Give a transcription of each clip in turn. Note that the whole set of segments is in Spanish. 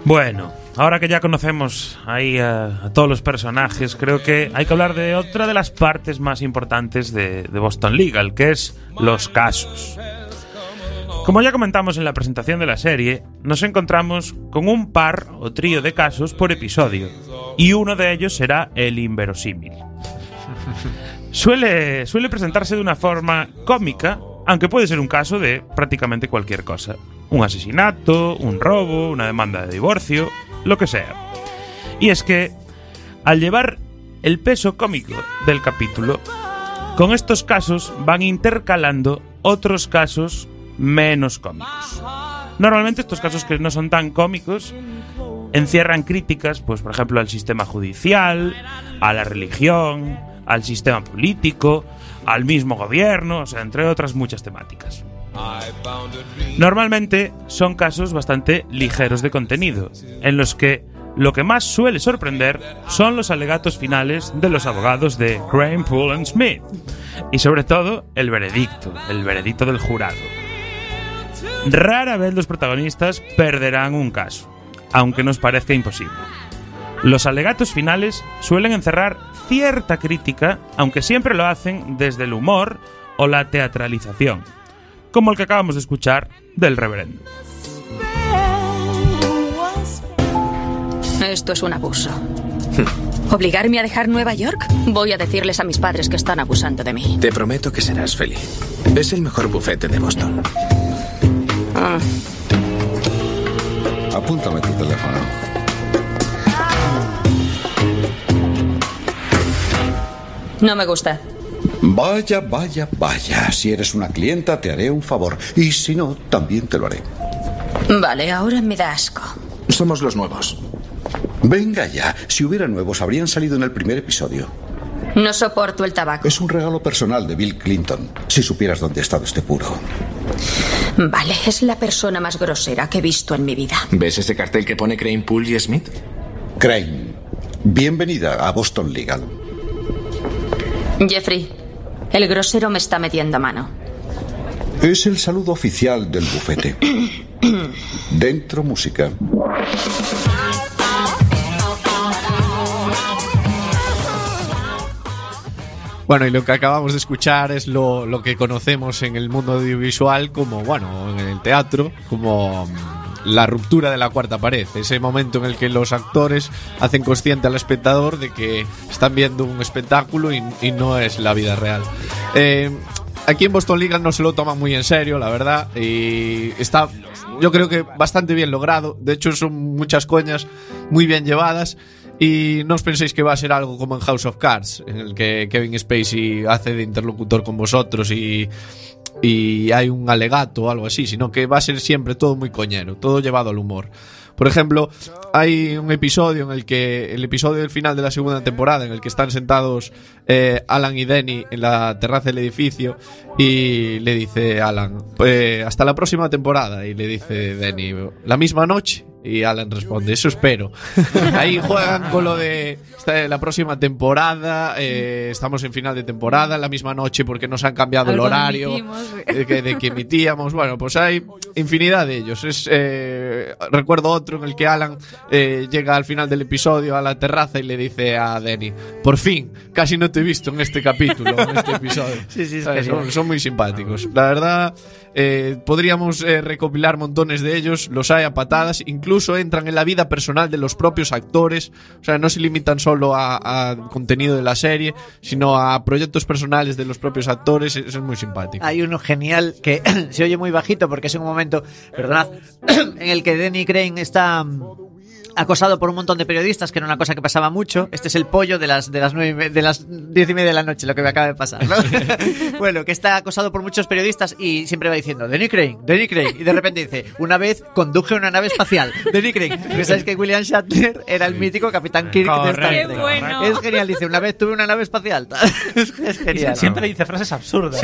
Bueno, ahora que ya conocemos ahí a todos los personajes, creo que hay que hablar de otra de las partes más importantes de Boston Legal, que es los casos. Como ya comentamos en la presentación de la serie, nos encontramos con un par o trío de casos por episodio, y uno de ellos será el inverosímil. Suele presentarse de una forma cómica, aunque puede ser un caso de prácticamente cualquier cosa. Un asesinato, un robo, una demanda de divorcio, lo que sea. Y es que, al llevar el peso cómico del capítulo, con estos casos van intercalando otros casos menos cómicos. Normalmente estos casos que no son tan cómicos encierran críticas, pues por ejemplo al sistema judicial, a la religión, al sistema político, al mismo gobierno, o sea, entre otras muchas temáticas. Normalmente son casos bastante ligeros de contenido, en los que lo que más suele sorprender son los alegatos finales de los abogados de Crane, Poole & Smith, y sobre todo el veredicto del jurado. Rara vez los protagonistas perderán un caso, aunque nos parezca imposible. Los alegatos finales suelen encerrar cierta crítica, aunque siempre lo hacen desde el humor o la teatralización, como el que acabamos de escuchar del reverendo. Esto es un abuso. ¿Obligarme a dejar Nueva York? Voy a decirles a mis padres que están abusando de mí. Te prometo que serás feliz. Es el mejor bufete de Boston. Apúntame tu teléfono. No me gusta. Vaya, vaya, vaya. Si eres una clienta, te haré un favor. Y si no, también te lo haré. Vale, ahora me da asco. Somos los nuevos. Venga ya. Si hubiera nuevos, habrían salido en el primer episodio. No soporto el tabaco. Es un regalo personal de Bill Clinton. Si supieras dónde ha estado este puro. Vale, es la persona más grosera que he visto en mi vida. ¿Ves ese cartel que pone Crane, Poole y Smith? Crane, bienvenida a Boston Legal. Jeffrey, el grosero me está metiendo mano. Es el saludo oficial del bufete. Dentro música. Bueno, y lo que acabamos de escuchar es lo que conocemos en el mundo audiovisual como, bueno, en el teatro, como la ruptura de la cuarta pared. Ese momento en el que los actores hacen consciente al espectador de que están viendo un espectáculo y no es la vida real. Aquí en Boston Legal no se lo toman muy en serio, la verdad, y está, yo creo que bastante bien logrado. De hecho, son muchas coñas muy bien llevadas. Y no os penséis que va a ser algo como en House of Cards, en el que Kevin Spacey hace de interlocutor con vosotros y hay un alegato o algo así, sino que va a ser siempre todo muy coñero, todo llevado al humor. Por ejemplo, hay un episodio en el que, el episodio del final de la segunda temporada, en el que están sentados Alan y Denny en la terraza del edificio y le dice Alan, hasta la próxima temporada, y le dice Denny, la misma noche. Y Alan responde, eso espero. Ahí juegan con lo de la próxima temporada, estamos en final de temporada, la misma noche porque nos han cambiado el horario de que emitíamos. Bueno, pues hay infinidad de ellos. Recuerdo otro en el que Alan llega al final del episodio a la terraza y le dice a Denny, por fin, casi no te he visto en este capítulo, en este episodio. Sí, son muy simpáticos. La verdad, podríamos recopilar montones de ellos, los hay a patadas, incluso entran en la vida personal de los propios actores, o sea, no se limitan solo a contenido de la serie, sino a proyectos personales de los propios actores. Es muy simpático. Hay uno genial que se oye muy bajito porque es un momento, perdonad, en el que Denny Crane está acosado por un montón de periodistas, que era una cosa que pasaba mucho. Este es el pollo de las 10:30 de la noche, lo que me acaba de pasar, ¿no? Bueno, que está acosado por muchos periodistas y siempre va diciendo Denny Crane, y de repente dice, una vez conduje una nave espacial, Denny Crane. Porque sabes que William Shatner era el mítico Capitán Kirk de Star Trek. ¡Qué bueno! Es genial, dice, una vez tuve una nave espacial. Es genial. Siempre dice frases absurdas.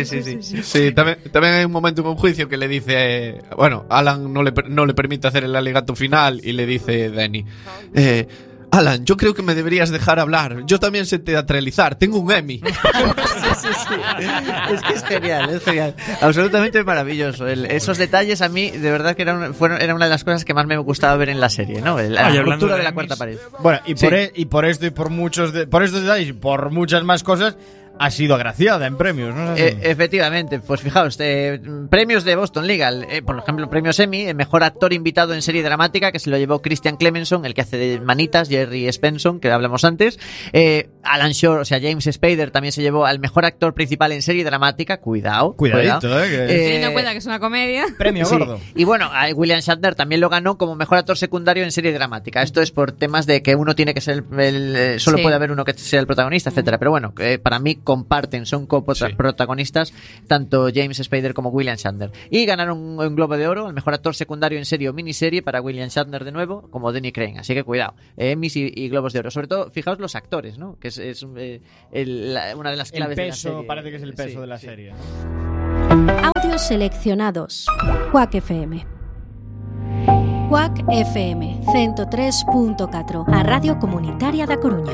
Sí, también hay un momento en un juicio que le dice, bueno, Alan no le permite hacer el alegato final y le dice Denny, Alan, yo creo que me deberías dejar hablar. Yo también sé teatralizar. Tengo un Emmy. Sí. Es que es genial. Absolutamente maravilloso. Esos detalles a mí, de verdad que era una de las cosas que más me gustaba ver en la serie, ¿no? La ruptura de la cuarta pared. Bueno, y por esto y por estos detalles y por muchas más cosas, ha sido agraciada en premios, ¿no? Efectivamente, pues fijaos, premios de Boston Legal, por ejemplo, premios Emmy, el mejor actor invitado en serie dramática, que se lo llevó Christian Clemenson, el que hace de Manitas, Jerry Spenson, que hablamos antes, Alan Shore, o sea, James Spader también se llevó al mejor actor principal en serie dramática, cuidadito, Teniendo en cuenta que es una comedia. Premio gordo. Y bueno, William Shatner también lo ganó como mejor actor secundario en serie dramática. Esto es por temas de que uno tiene que ser solo puede haber uno que sea el protagonista, etcétera. Pero bueno, para mí son coprotagonistas tanto James Spader como William Shatner. Y ganaron un Globo de Oro al mejor actor secundario en serie o miniserie para William Shatner de nuevo, como Denny Crane. Así que cuidado, Emmys y Globos de Oro. Sobre todo, fijaos los actores, ¿no? Que es una de las claves de la serie. Parece que es el peso de la serie. Audios seleccionados. Quack FM. Quack FM 103.4, a Radio Comunitaria da Coruña.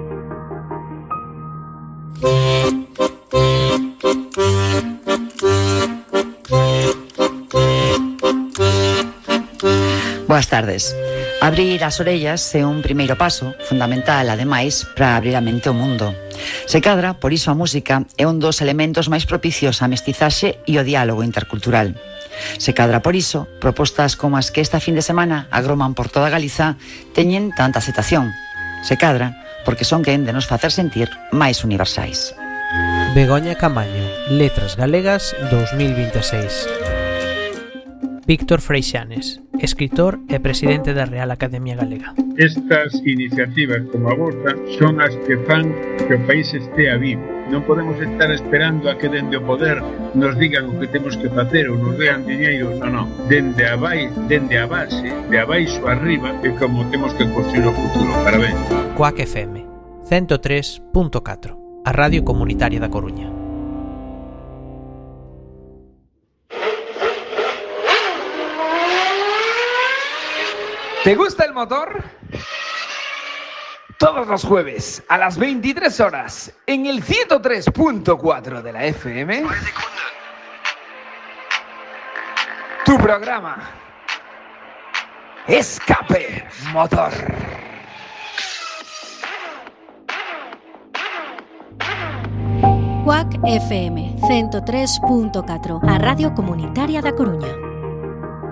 Boas tardes. Abrir as orellas é un primeiro paso, fundamental, ademais, para abrir a mente ao mundo. Se cadra, por iso a música é un dos elementos máis propicios á mestizaxe e ao diálogo intercultural. Se cadra por iso, propostas como as que esta fin de semana agroman por toda Galiza teñen tanta aceptación. Se cadra porque son quen de nos facer sentir máis universais. Begoña Camaño, Letras Galegas 2026. Víctor Freixanes, escritor e presidente da Real Academia Galega. Estas iniciativas como a vosa son as que fan que o país estea vivo. Non podemos estar esperando a que dende o poder nos digan o que temos que facer ou nos dean diñeiro. Non. Dende a base, de abaixo arriba, é como temos que construir o futuro. Parabéns. Quack FM 103.4, a Radio Comunitaria da Coruña. ¿Te gusta el motor? Todos los jueves a las 23 horas en el 103.4 de la FM. Tu programa Escape Motor. Quack FM 103.4, a Radio Comunitaria da Coruña.